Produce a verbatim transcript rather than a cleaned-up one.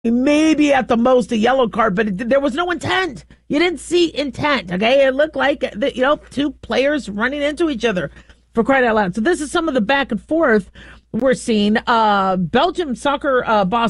maybe at the most a yellow card, but it, there was no intent. You didn't see intent. Okay, it looked like the, you know two players running into each other, for crying out loud. So this is some of the back and forth we're seeing. Uh, Belgium soccer uh, boss